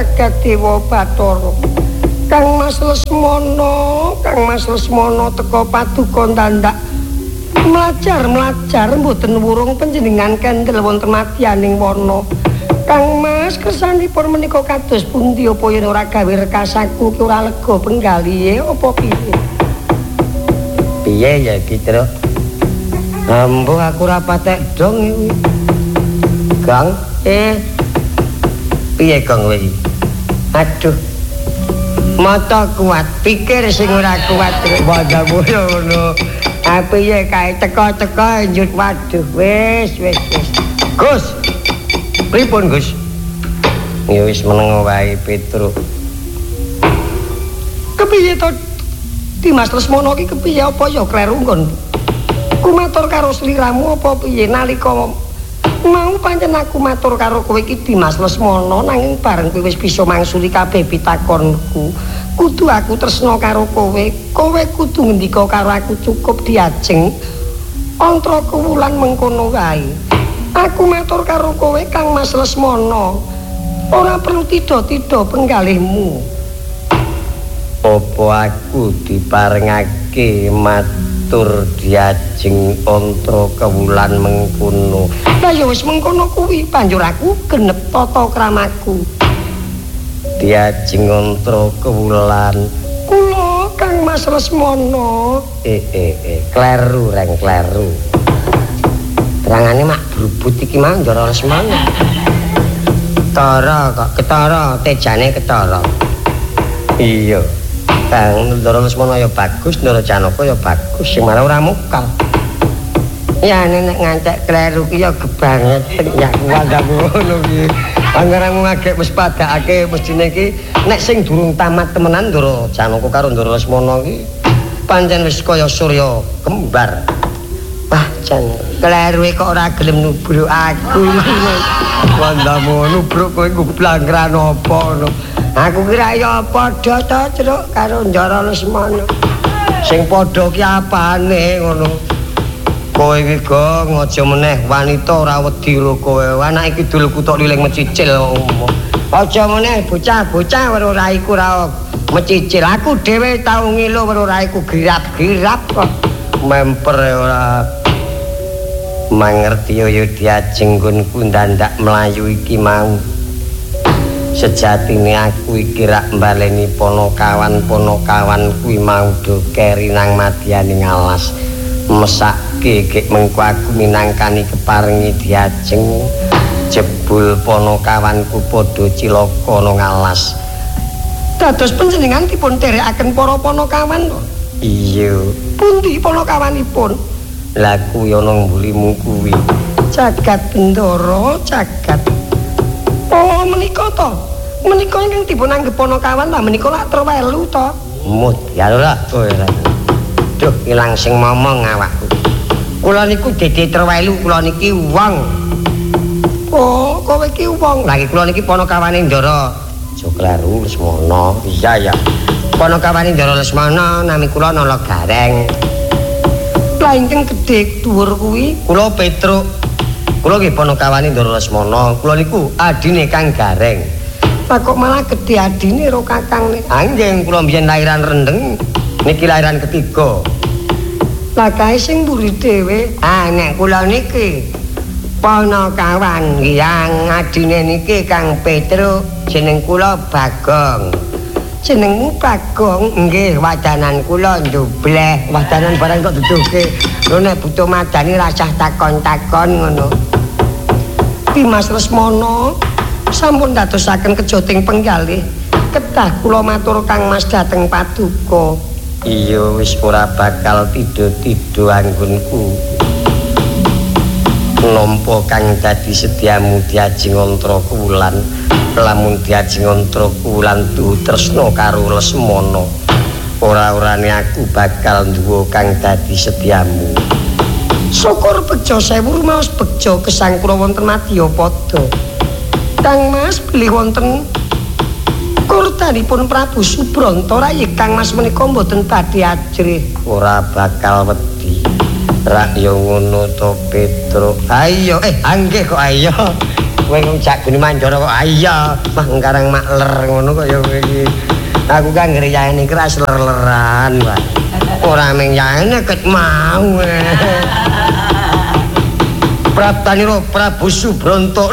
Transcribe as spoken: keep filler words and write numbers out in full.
jagat dewa Bathara. Kang Mas Lesmana, Kang Mas Lesmana teka paduka ndandak mlajar-mlajar mboten wurung panjenengan kendel wonten madyaning wana. Kang Mas kersanipun menika kados pundi apa yen ora gawe rekasaku ki ora lega penggalihe apa piye? Piye ya iki, Tru? Ambo aku ora patek dong iki. Kang, eh piye Kang iki? Aduh. Mata kuat, pikir sing ora kuat. Wadamu ngono. Apa ya kae teka-teka njut waduh wis wis wis. Gus. Pripun Gus? Ya wis meneng wae Petruk. Kepiye to Dimas Lesmana iki kepiye apa ya kleru nggon? Kumatur karo sliramu apa piye nalika mau pancen aku matur karo kowe iki Dimas Lesmana nanging bareng kowe wis bisa mangsuli kabeh pitakonku. Kudu aku tresna karo kowe. Kowe kudu ngendika karo aku cukup diajeng. Antra kuwulan mengkono wae. Aku matur karo kowe Kang Mas Lesmana. Ora perlu tida-tida penggalihmu. Apa aku diparengake matur diajeng antra kewulan mengkono. Lah ya wis mengkono kuwi banjur aku genep tata kramaku. Diajeng antra kewulan. Kula Kang Mas Lesmana. Eh eh eh kleru reng kleru. Terangane mak brubut iki mang Ndara Lesmana. Ketara kok ketara tejane ketara. Iya. Kang Ndara Lesmana ya bagus, Ndara Janaka ya bagus, sing malah ora mukal. Ya nek ngancek kleru ki ya gebanget ya kuwanda ngono ki. Anggaranmu ngagek wis padakake mesthine ki nek sing durung tamat temenan Ndara Janaka karo Ndara Lesmana ki pancen wis kaya surya kembar. Wah, jan kleru kok ora gelem nubruk aku. Wandamu nubruk kowe blangkran apa ngono. Aku kira ya padha to Truk karo Ndara Lesmana. Sing padha ki apane ngono. Kowe iki Gong aja meneh wanita ora wedi lho kowe. Anak iki dul kutok liling mecicil. Aja meneh bocah-bocah weruh raiku ora mecicil. Aku dhewe tau ngilu weruh raiku girap-girap kok. Memper ora mangerti yo diajeng nggonku ndandak mlayu iki mau. Sejatine aku iki rak mbaleni ponokawan-ponokawan kuwi mau do keri nang madyaning alas. Mesake gek mengko aku minangkani keparengi diajeng jebul ponokawanku padha cilaka nang alas. Dados panjenengan dipun terekaken para ponokawan to? Iya. Pundi ponokawanipun? Lah kuwi ana mbulimu kuwi. Jagat Bendara, jagat. Oh, menika to. Menika ingkang dipun anggep ponokawan lah menika lak terwelu to. Mut ya ora. Oh ora. Duh, ilang sing momong awakku. Kula niku dede terwelu, kula niki wong. Oh, kowe iki wong. Lagi kula niki ponokawane Ndara Joglaru Lesmana. Iya ya. Ponokawane Ndara Lesmana nami kula Nala Gareng. Lah ingkang gedhe dhuwur kuwi kula Petruk. Kula nggih ponokawane Ndara Lesmana. Kula niku adine Kang Gareng. Lah kok malah gedhe adine ro kakangne. Ah nggih kula mbiyen lairan rendeng. Niki lairan ketiga. Lah kae sing mburi dhewe. Ah nek kula niki ponokawan yang adine niki Kang Petruk, jeneng kula Bagong. Jenengmu Bagong? Nggih, wadanan kula ndubleh. Wadanan barang kok duduhke. Lho nek butuh madani rasah takon-takon ngono. Dimas Lesmana sampun dadosaken kejoting penggalih. Kedah kula matur Kang Mas dhateng paduka. Iya wis ora bakal tido-tido anggonku. Nampa kang dadi sediamu diajeng antra kuwulan. Lamun diajeng antra kuwulan tuh tresna karo Lesmana. Ora-orane aku bakal nduwa kang dadi sediamu. Syukur bejo sewu rumaos bejo gesang kula wonten Madyapada. Kang Mas bilih wonten kurtanipun Prabu Subranta rayi Kang Mas menika mboten badhe ajrih. Ora bakal wedi. Rak yo ngono to Petruk. Ayo eh anggih kok ayo. kowe ngejak guni Mandara kok ah iya mah ngkarang makler ngono kok ya kowe iki. Aku kan ngriyani keras ler-leran, Pak. Ora meng yane ket mau. Praptanira Prabu Subronto